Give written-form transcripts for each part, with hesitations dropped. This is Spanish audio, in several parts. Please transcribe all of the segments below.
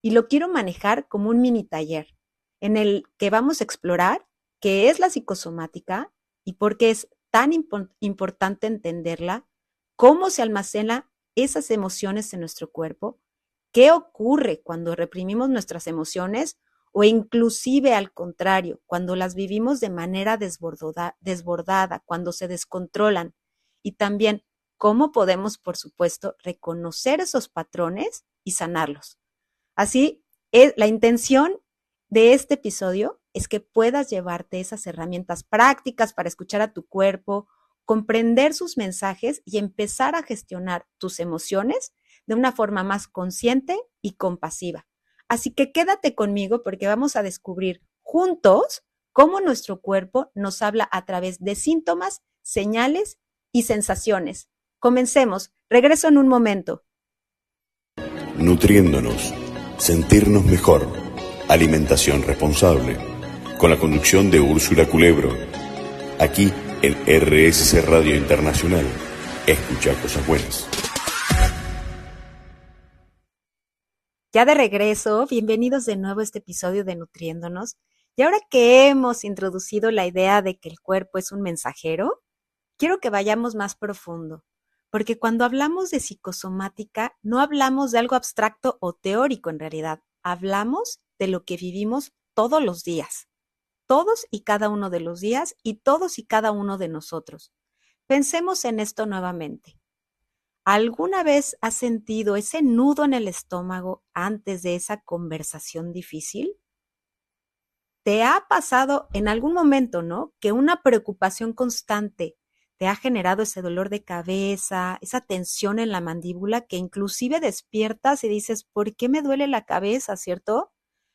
y lo quiero manejar como un mini taller en el que vamos a explorar qué es la psicosomática y por qué es tan importante entenderla, cómo se almacenan esas emociones en nuestro cuerpo, qué ocurre cuando reprimimos nuestras emociones o inclusive al contrario, cuando las vivimos de manera desbordada, cuando se descontrolan, y también cómo podemos, por supuesto, reconocer esos patrones y sanarlos. Así, la intención de este episodio es que puedas llevarte esas herramientas prácticas para escuchar a tu cuerpo, comprender sus mensajes y empezar a gestionar tus emociones de una forma más consciente y compasiva. Así que quédate conmigo porque vamos a descubrir juntos cómo nuestro cuerpo nos habla a través de síntomas, señales y sensaciones. Comencemos. Regreso en un momento. Nutriéndonos, sentirnos mejor, alimentación responsable, con la conducción de Úrsula Culebro, aquí en RSC Radio Internacional. Escucha cosas buenas. Ya de regreso, bienvenidos de nuevo a este episodio de Nutriéndonos. Y ahora que hemos introducido la idea de que el cuerpo es un mensajero, quiero que vayamos más profundo, porque cuando hablamos de psicosomática, no hablamos de algo abstracto o teórico en realidad, hablamos de lo que vivimos todos los días, todos y cada uno de los días y todos y cada uno de nosotros. Pensemos en esto nuevamente. ¿Alguna vez has sentido ese nudo en el estómago antes de esa conversación difícil? ¿Te ha pasado en algún momento, no? Que una preocupación constante te ha generado ese dolor de cabeza, esa tensión en la mandíbula que inclusive despiertas y dices, ¿por qué me duele la cabeza, cierto?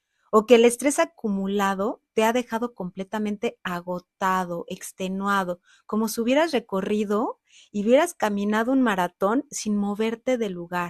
O que el estrés acumulado te ha dejado completamente agotado, extenuado, como si hubieras recorrido y hubieras caminado un maratón sin moverte del lugar.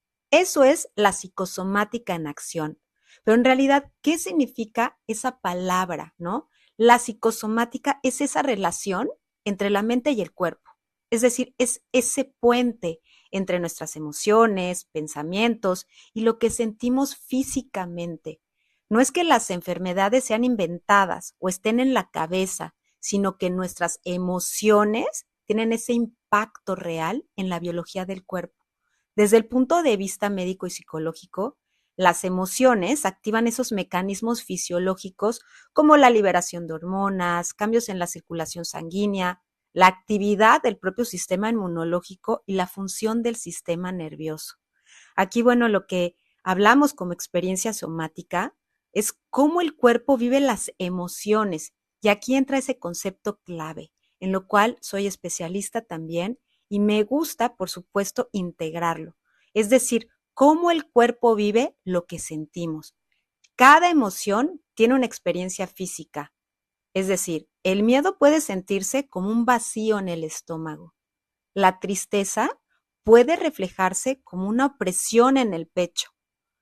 Eso es la psicosomática en acción. Pero en realidad, ¿qué significa esa palabra, no? La psicosomática es esa relación entre la mente y el cuerpo. Es decir, es ese puente entre nuestras emociones, pensamientos y lo que sentimos físicamente. No es que las enfermedades sean inventadas o estén en la cabeza, sino que nuestras emociones tienen ese impacto real en la biología del cuerpo. Desde el punto de vista médico y psicológico, las emociones activan esos mecanismos fisiológicos como la liberación de hormonas, cambios en la circulación sanguínea, la actividad del propio sistema inmunológico y la función del sistema nervioso. Aquí, bueno, lo que hablamos como experiencia somática es cómo el cuerpo vive las emociones. Y aquí entra ese concepto clave, en lo cual soy especialista también y me gusta, por supuesto, integrarlo. Es decir, cómo el cuerpo vive lo que sentimos. Cada emoción tiene una experiencia física. Es decir, el miedo puede sentirse como un vacío en el estómago. La tristeza puede reflejarse como una opresión en el pecho.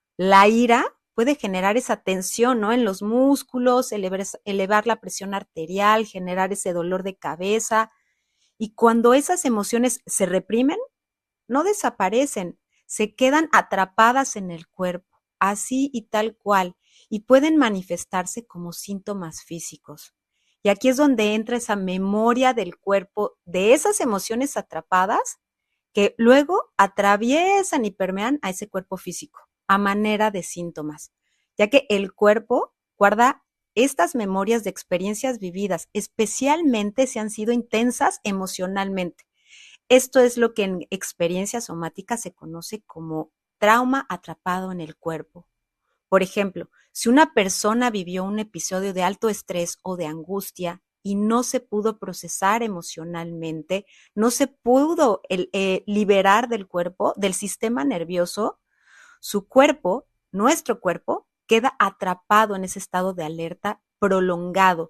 La ira puede generar esa tensión, ¿no? En los músculos, elevar la presión arterial, generar ese dolor de cabeza. Y cuando esas emociones se reprimen, no desaparecen, se quedan atrapadas en el cuerpo, así y tal cual, y pueden manifestarse como síntomas físicos. Y aquí es donde entra esa memoria del cuerpo de esas emociones atrapadas que luego atraviesan y permean a ese cuerpo físico a manera de síntomas, ya que el cuerpo guarda estas memorias de experiencias vividas, especialmente si han sido intensas emocionalmente. Esto es lo que en experiencia somática se conoce como trauma atrapado en el cuerpo. Por ejemplo, si una persona vivió un episodio de alto estrés o de angustia y no se pudo procesar emocionalmente, no se pudo liberar del cuerpo, del sistema nervioso, su cuerpo, nuestro cuerpo, queda atrapado en ese estado de alerta prolongado.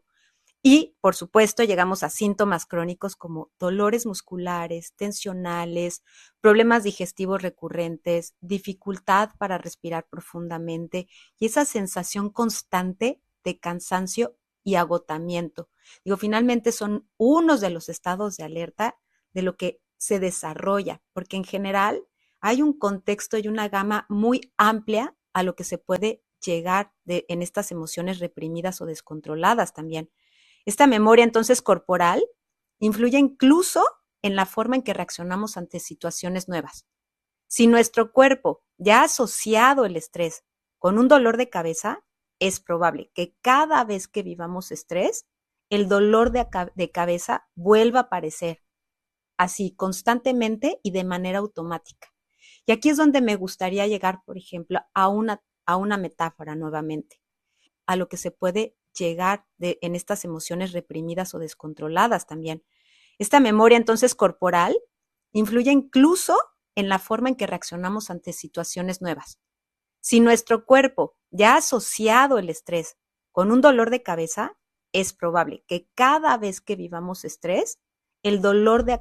Y, por supuesto, llegamos a síntomas crónicos como dolores musculares, tensionales, problemas digestivos recurrentes, dificultad para respirar profundamente y esa sensación constante de cansancio y agotamiento. Digo, finalmente son unos de los estados de alerta de lo que se desarrolla, porque en general hay un contexto y una gama muy amplia a lo que se puede llegar en estas emociones reprimidas o descontroladas también. Esta memoria entonces corporal influye incluso en la forma en que reaccionamos ante situaciones nuevas. Si nuestro cuerpo ya ha asociado el estrés con un dolor de cabeza, es probable que cada vez que vivamos estrés, el dolor de cabeza vuelva a aparecer, así constantemente y de manera automática. Y aquí es donde me gustaría llegar, por ejemplo, a una metáfora nuevamente, a lo que se puede llegar en estas emociones reprimidas o descontroladas también. Esta memoria entonces corporal influye incluso en la forma en que reaccionamos ante situaciones nuevas. Si nuestro cuerpo ya ha asociado el estrés con un dolor de cabeza, es probable que cada vez que vivamos estrés, el dolor